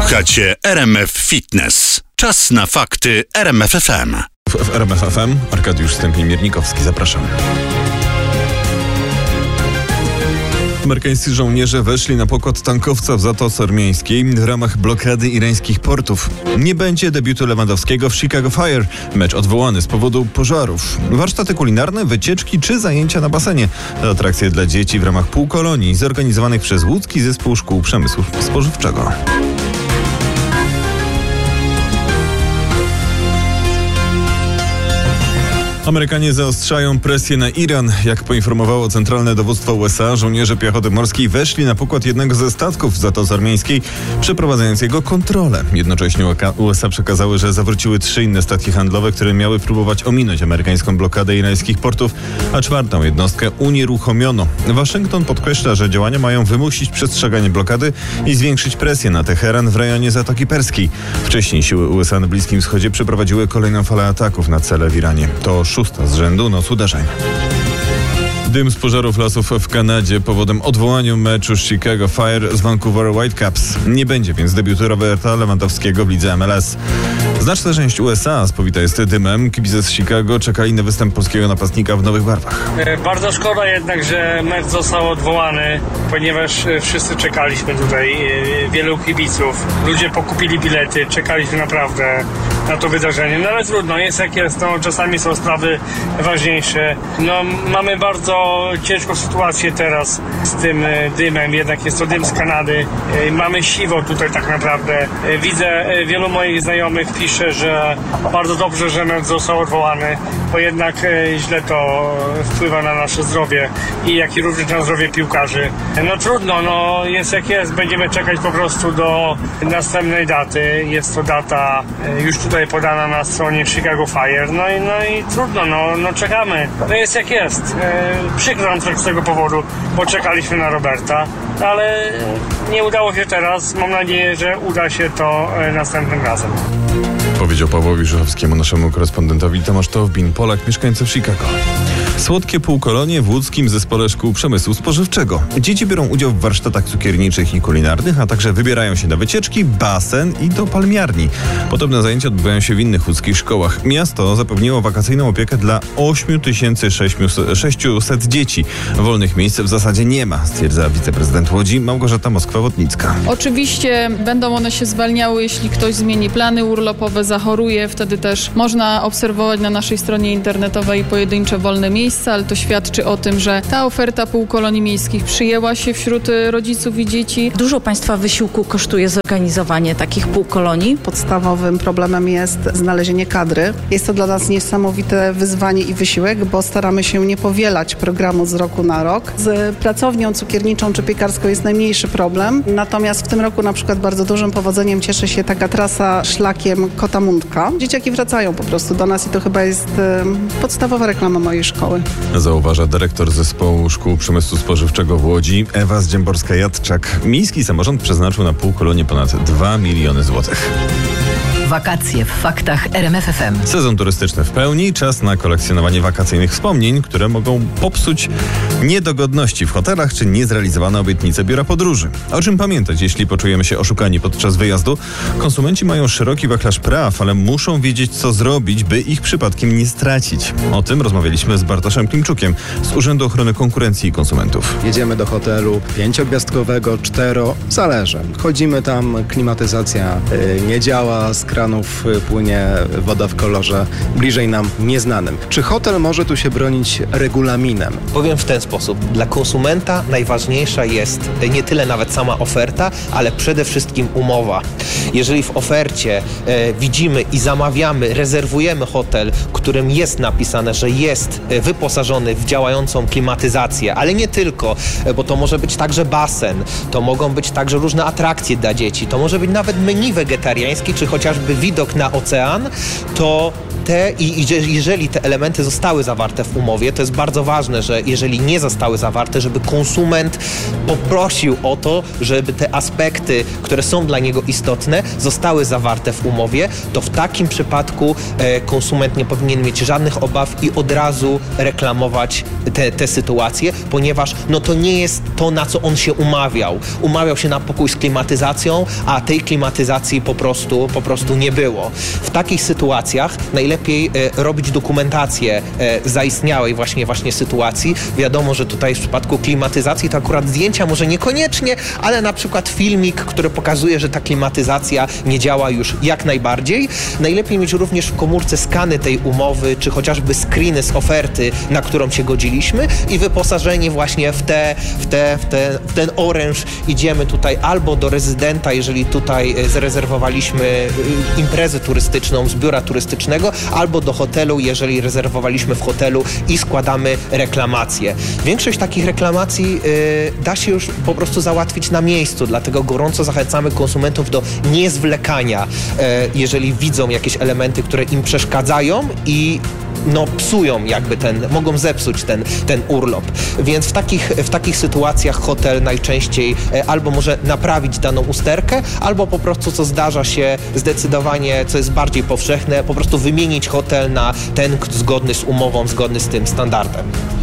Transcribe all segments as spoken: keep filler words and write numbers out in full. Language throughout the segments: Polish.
Słuchacie R M F Fitness. Czas na fakty R M F F M. W R M F F M Arkadiusz Stępień-Miernikowski, zapraszam. Amerykańscy żołnierze weszli na pokład tankowca w Zatoce Ormiańskiej w ramach blokady irańskich portów. Nie będzie debiutu Lewandowskiego w Chicago Fire. Mecz odwołany z powodu pożarów. Warsztaty kulinarne, wycieczki czy zajęcia na basenie. To atrakcje dla dzieci w ramach półkolonii zorganizowanych przez Łódzki Zespół Szkół Przemysłu Spożywczego. Amerykanie zaostrzają presję na Iran. Jak poinformowało Centralne Dowództwo U S A, żołnierze piechoty morskiej weszli na pokład jednego ze statków w Zatoce Ormiańskiej, przeprowadzając jego kontrolę. Jednocześnie U S A przekazały, że zawróciły trzy inne statki handlowe, które miały próbować ominąć amerykańską blokadę irańskich portów, a czwartą jednostkę unieruchomiono. Waszyngton podkreśla, że działania mają wymusić przestrzeganie blokady i zwiększyć presję na Teheran w rejonie Zatoki Perskiej. Wcześniej siły U S A na Bliskim Wschodzie przeprowadziły kolejną falę ataków na cele w Iranie. To szósta z rzędu noc uderzeń. Dym z pożarów lasów w Kanadzie powodem odwołaniu meczu Chicago Fire z Vancouver Whitecaps. Nie będzie więc debiutu Roberta Lewandowskiego w lidze M L S. Znaczna część U S A spowita jest dymem. Kibice z Chicago czekali na występ polskiego napastnika w nowych barwach. Bardzo szkoda jednak, że mecz został odwołany, ponieważ wszyscy czekaliśmy tutaj, wielu kibiców. Ludzie pokupili bilety, czekaliśmy naprawdę na to wydarzenie. No ale trudno, jest jak jest, no, czasami są sprawy ważniejsze. No, mamy bardzo ciężką sytuację teraz z tym dymem, jednak jest to dym z Kanady. Mamy siwo tutaj tak naprawdę. Widzę, wielu moich znajomych pisze, że bardzo dobrze, że mecz został odwołany, bo jednak źle to wpływa na nasze zdrowie i jak i również na zdrowie piłkarzy. No trudno, no jest jak jest. Będziemy czekać po prostu do następnej daty. Jest to data już tutaj podana na stronie Chicago Fire. No i, no i trudno, no, no czekamy. No jest jak jest. Przykro nam trochę z tego powodu, bo czekaliśmy na Roberta, ale nie udało się teraz. Mam nadzieję, że uda się to następnym razem. Powiedział Pawłowi Żuchowskiemu, naszemu korespondentowi, Tomasz Towbin, Polak mieszkający w Chicago. Słodkie półkolonie w Łódzkim Zespole Szkół Przemysłu Spożywczego. Dzieci biorą udział w warsztatach cukierniczych i kulinarnych, a także wybierają się na wycieczki, basen i do palmiarni. Podobne zajęcia odbywają się w innych łódzkich szkołach. Miasto zapewniło wakacyjną opiekę dla osiem tysięcy sześciuset dzieci. Wolnych miejsc w zasadzie nie ma, stwierdza wiceprezydent Łodzi Małgorzata Moskwa-Wodnicka. Oczywiście będą one się zwalniały, jeśli ktoś zmieni plany urlopowe, zachoruje. Wtedy też można obserwować na naszej stronie internetowej pojedyncze wolne miejsca, ale to świadczy o tym, że ta oferta półkolonii miejskich przyjęła się wśród rodziców i dzieci. Dużo państwa wysiłku kosztuje zorganizowanie takich półkolonii. Podstawowym problemem jest znalezienie kadry. Jest to dla nas niesamowite wyzwanie i wysiłek, bo staramy się nie powielać programu z roku na rok. Z pracownią cukierniczą czy piekarską jest najmniejszy problem, natomiast w tym roku na przykład bardzo dużym powodzeniem cieszy się taka trasa szlakiem Kota Mundka. Dzieciaki wracają po prostu do nas i to chyba jest y, podstawowa reklama mojej szkoły. Zauważa dyrektor Zespołu Szkół Przemysłu Spożywczego w Łodzi, Ewa Zdzięborska-Jadczak. Miejski samorząd przeznaczył na półkolonie ponad dwa miliony złotych. Wakacje w faktach R M F F M. Sezon turystyczny w pełni, czas na kolekcjonowanie wakacyjnych wspomnień, które mogą popsuć niedogodności w hotelach czy niezrealizowane obietnice biura podróży. O czym pamiętać, jeśli poczujemy się oszukani podczas wyjazdu? Konsumenci mają szeroki wachlarz praw, ale muszą wiedzieć, co zrobić, by ich przypadkiem nie stracić. O tym rozmawialiśmy z Bartoszem Klimczukiem z Urzędu Ochrony Konkurencji i Konsumentów. Jedziemy do hotelu pięciogwiazdkowego, cztero, zależy. Chodzimy tam, klimatyzacja y, nie działa, z kranów płynie woda w kolorze bliżej nam nieznanym. Czy hotel może tu się bronić regulaminem? Powiem w ten sposób. Dla konsumenta najważniejsza jest nie tyle nawet sama oferta, ale przede wszystkim umowa. Jeżeli w ofercie e, widzimy i zamawiamy, rezerwujemy hotel, którym jest napisane, że jest wyposażony w działającą klimatyzację, ale nie tylko, bo to może być także basen, to mogą być także różne atrakcje dla dzieci, to może być nawet menu wegetariańskie, czy chociażby chociażby widok na ocean, to te, i, i jeżeli te elementy zostały zawarte w umowie, to jest bardzo ważne, że jeżeli nie zostały zawarte, żeby konsument poprosił o to, żeby te aspekty, które są dla niego istotne, zostały zawarte w umowie, to w takim przypadku e, konsument nie powinien mieć żadnych obaw i od razu reklamować te, te sytuacje, ponieważ no to nie jest to, na co on się umawiał. Umawiał się na pokój z klimatyzacją, a tej klimatyzacji po prostu, po prostu nie było. W takich sytuacjach najlepiej e, robić dokumentację e, zaistniałej właśnie, właśnie sytuacji. Wiadomo, że tutaj w przypadku klimatyzacji to akurat zdjęcia może niekoniecznie, ale na przykład filmik, który pokazuje, że ta klimatyzacja nie działa już jak najbardziej. Najlepiej mieć również w komórce skany tej umowy, czy chociażby screeny z oferty, na którą się godziliśmy i wyposażenie właśnie w, te, w, te, w, te, w ten oręż idziemy tutaj albo do rezydenta, jeżeli tutaj zarezerwowaliśmy imprezę turystyczną z biura turystycznego, albo do hotelu, jeżeli rezerwowaliśmy w hotelu i składamy reklamację. Większość takich reklamacji y, da się już po prostu załatwić na miejscu, dlatego gorąco zachęcamy konsumentów do niezwlekania, y, jeżeli widzą jakieś elementy, które im przeszkadzają i no psują jakby ten, mogą zepsuć ten, ten urlop. Więc w takich, w takich sytuacjach hotel najczęściej e, albo może naprawić daną usterkę, albo po prostu, co zdarza się zdecydowanie, co jest bardziej powszechne, po prostu wymienić hotel na ten zgodny z umową, zgodny z tym standardem.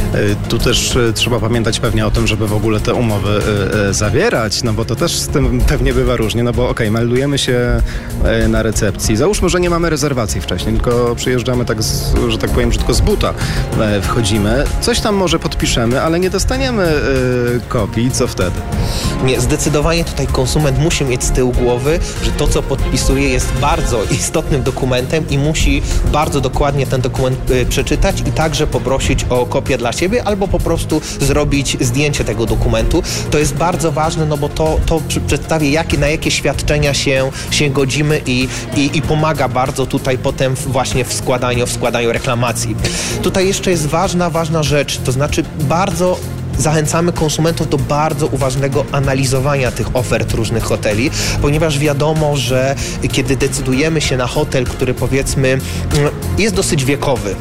Tu też trzeba pamiętać pewnie o tym, żeby w ogóle te umowy y, y, zawierać, no bo to też z tym pewnie bywa różnie, no bo okej, okay, meldujemy się y, na recepcji. Załóżmy, że nie mamy rezerwacji wcześniej, tylko przyjeżdżamy tak, z, że tak powiem, że tylko z buta y, wchodzimy. Coś tam może podpiszemy, ale nie dostaniemy y, kopii. Co wtedy? Nie, zdecydowanie tutaj konsument musi mieć z tyłu głowy, że to, co podpisuje, jest bardzo istotnym dokumentem i musi bardzo dokładnie ten dokument y, przeczytać i także poprosić o kopię dla siebie, albo po prostu zrobić zdjęcie tego dokumentu. To jest bardzo ważne, no bo to, to przedstawia, jakie, na jakie świadczenia się, się godzimy i, i, i pomaga bardzo tutaj potem właśnie w składaniu, w składaniu reklamacji. Tutaj jeszcze jest ważna, ważna rzecz, to znaczy bardzo zachęcamy konsumentów do bardzo uważnego analizowania tych ofert różnych hoteli, ponieważ wiadomo, że kiedy decydujemy się na hotel, który powiedzmy jest dosyć wiekowy,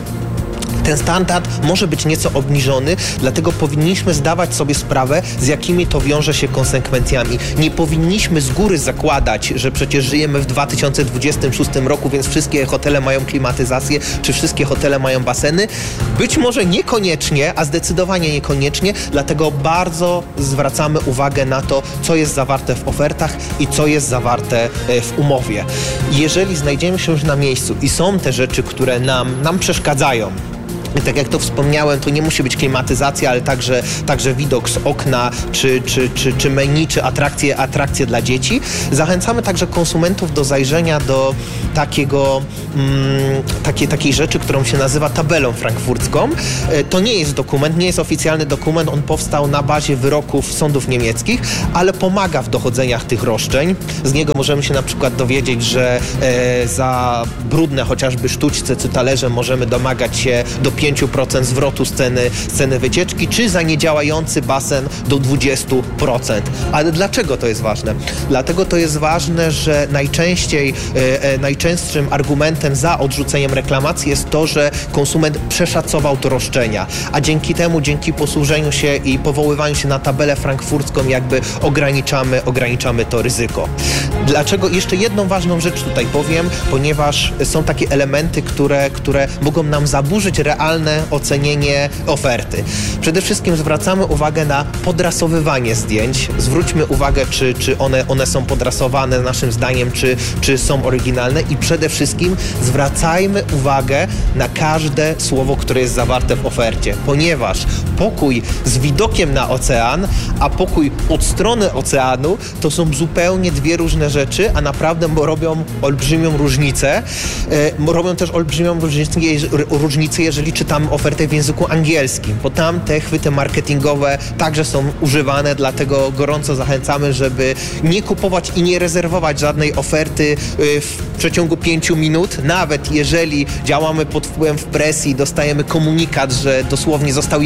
ten standard może być nieco obniżony, dlatego powinniśmy zdawać sobie sprawę, z jakimi to wiąże się konsekwencjami. Nie powinniśmy z góry zakładać, że przecież żyjemy w dwa tysiące dwudziestym szóstym roku, więc wszystkie hotele mają klimatyzację, czy wszystkie hotele mają baseny. Być może niekoniecznie, a zdecydowanie niekoniecznie, dlatego bardzo zwracamy uwagę na to, co jest zawarte w ofertach i co jest zawarte w umowie. Jeżeli znajdziemy się już na miejscu i są te rzeczy, które nam, nam przeszkadzają, i tak jak to wspomniałem, to nie musi być klimatyzacja, ale także, także widok z okna, czy, czy, czy, czy menu, czy atrakcje, atrakcje dla dzieci. Zachęcamy także konsumentów do zajrzenia do takiego, mm, takie, takiej rzeczy, którą się nazywa tabelą frankfurcką. To nie jest dokument, nie jest oficjalny dokument, on powstał na bazie wyroków sądów niemieckich, ale pomaga w dochodzeniach tych roszczeń. Z niego możemy się na przykład dowiedzieć, że e, za brudne chociażby sztućce czy talerze możemy domagać się do pięć procent zwrotu z ceny, z ceny wycieczki, czy za niedziałający basen do dwadzieścia procent. Ale dlaczego to jest ważne? Dlatego to jest ważne, że najczęściej, e, e, najczęstszym argumentem za odrzuceniem reklamacji jest to, że konsument przeszacował to roszczenia, a dzięki temu, dzięki posłużeniu się i powoływaniu się na tabelę frankfurcką jakby ograniczamy, ograniczamy to ryzyko. Dlaczego? Jeszcze jedną ważną rzecz tutaj powiem, ponieważ są takie elementy, które, które mogą nam zaburzyć realne ocenienie oferty. Przede wszystkim zwracamy uwagę na podrasowywanie zdjęć. Zwróćmy uwagę, czy, czy one, one są podrasowane naszym zdaniem, czy, czy są oryginalne i przede wszystkim zwracajmy uwagę na każde słowo, które jest zawarte w ofercie, ponieważ pokój z widokiem na ocean, a pokój od strony oceanu to są zupełnie dwie różne rzeczy, a naprawdę robią olbrzymią różnicę. E, robią też olbrzymią różnicę, różnicę, jeżeli czytamy ofertę w języku angielskim, bo tam te chwyty marketingowe także są używane, dlatego gorąco zachęcamy, żeby nie kupować i nie rezerwować żadnej oferty w przeciągu pięciu minut, nawet jeżeli działamy pod wpływem presji, dostajemy komunikat, że dosłownie został jeden pokój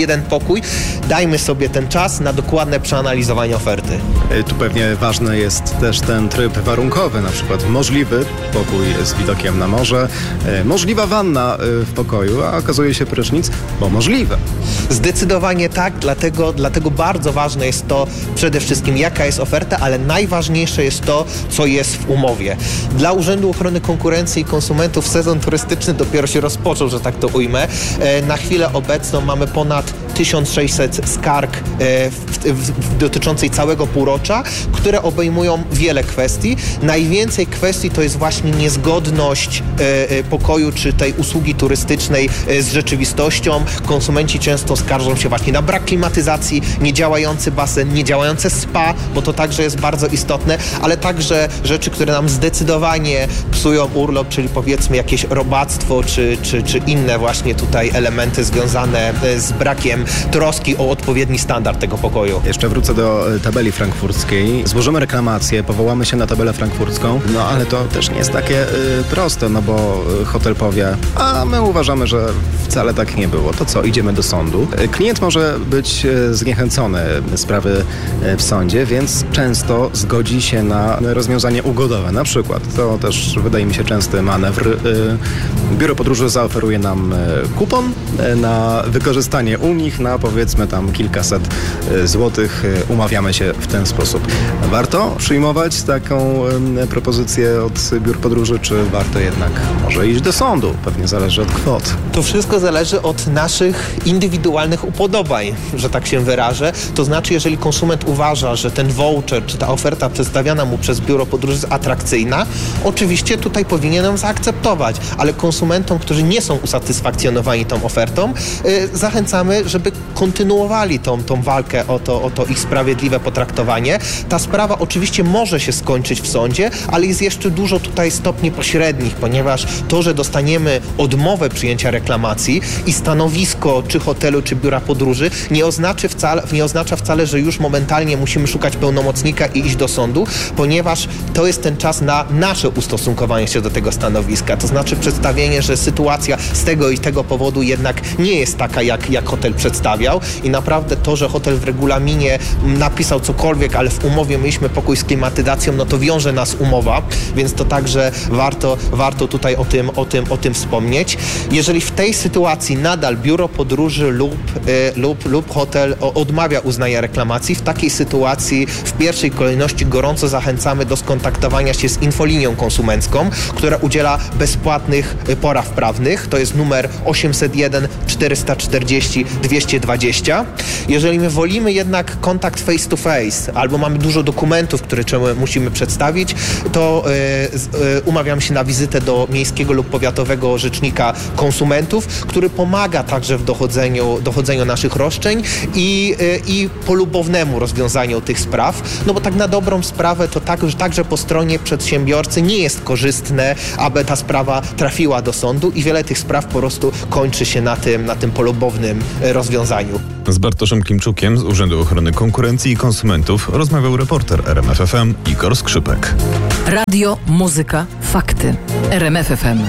spokój. Dajmy sobie ten czas na dokładne przeanalizowanie oferty. Tu pewnie ważny jest też ten tryb warunkowy, na przykład możliwy pokój z widokiem na morze, możliwa wanna w pokoju, a okazuje się prysznic, bo możliwe. Zdecydowanie tak, dlatego, dlatego bardzo ważne jest to przede wszystkim jaka jest oferta, ale najważniejsze jest to, co jest w umowie. Dla Urzędu Ochrony Konkurencji i Konsumentów sezon turystyczny dopiero się rozpoczął, że tak to ujmę. Na chwilę obecną mamy ponad tysiąc sześćset skarg w, w, w, dotyczącej całego półrocza, które obejmują wiele kwestii. Najwięcej kwestii to jest właśnie niezgodność e, pokoju czy tej usługi turystycznej e, z rzeczywistością. Konsumenci często skarżą się właśnie na brak klimatyzacji, niedziałający basen, niedziałające spa, bo to także jest bardzo istotne, ale także rzeczy, które nam zdecydowanie psują urlop, czyli powiedzmy jakieś robactwo czy, czy, czy inne właśnie tutaj elementy związane z brakiem troski o odpowiedni standard tego pokoju. Jeszcze wrócę do tabeli frankfurckiej. Złożymy reklamację, powołamy się na tabelę frankfurcką, no ale to też nie jest takie y, proste, no bo hotel powie, a my uważamy, że wcale tak nie było. To co, idziemy do sądu? Klient może być zniechęcony sprawy w sądzie, więc często zgodzi się na rozwiązanie ugodowe. Na przykład, to też wydaje mi się częsty manewr. Biuro podróży zaoferuje nam kupon na wykorzystanie u nich na powiedzmy tam kilkaset złotych. Umawiamy się w ten sposób. Warto przyjmować taką propozycję od biur podróży, czy warto jednak może iść do sądu? Pewnie zależy od kwot. To wszystko zależy od naszych indywidualnych upodobań, że tak się wyrażę. To znaczy, jeżeli konsument uważa, że ten voucher, czy ta oferta przedstawiana mu przez biuro podróży jest atrakcyjna, oczywiście tutaj powinien ją zaakceptować, ale konsumentom, którzy nie są usatysfakcjonowani tą ofertą, yy, zachęcamy, żeby kontynuowali tą, tą walkę o to, o to ich sprawiedliwe potraktowanie. Ta sprawa oczywiście może się skończyć w sądzie, ale jest jeszcze dużo tutaj stopni pośrednich, ponieważ to, że dostaniemy odmowę przyjęcia reklamacji i stanowisko czy hotelu, czy biura podróży nie oznacza wcale, nie oznacza wcale, że już momentalnie musimy szukać pełnomocnika i iść do sądu, ponieważ to jest ten czas na nasze ustosunkowanie się do tego stanowiska. To znaczy przedstawienie, że sytuacja z tego i tego powodu jednak nie jest taka, jak, jak hotel przedstawiał i naprawdę to, że hotel w regulaminie napisał cokolwiek, ale w umowie mieliśmy pokój z klimatyzacją, no to wiąże nas umowa, więc to także warto, warto tutaj o tym, o tym, o tym wspomnieć. Jeżeli w tej sytuacji nadal biuro podróży lub, y, lub, lub hotel odmawia uznania reklamacji, w takiej sytuacji w pierwszej kolejności gorąco zachęcamy do skontaktowania się z infolinią konsumencką, która udziela bezpłatnych porad prawnych. To jest numer osiemset jeden czterysta czterdzieści dwieście dwadzieścia. Jeżeli my wolimy jednak kontakt face to face albo mamy dużo dokumentów, które musimy przedstawić, to y, y, umawiamy się na wizytę do miejskiego lub powiatowego rzecznika konsumentów, który pomaga także w dochodzeniu, dochodzeniu naszych roszczeń i, y, i polubownemu rozwiązaniu tych spraw, no bo tak na dobrą sprawę to tak, że także po stronie przedsiębiorcy nie jest korzystne, aby ta sprawa trafiła do sądu i wiele tych spraw po prostu kończy się na tym, na tym polubownym rozwiązaniu. Z Bartoszem Klimczukiem z Urzędu Ochrony Konkurencji i Konsumentów rozmawiał reporter R M F F M Igor Skrzypek. Radio, muzyka, fakty. R M F F M.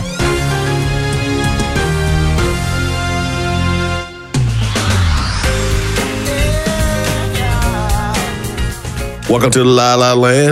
Welcome to La La Land.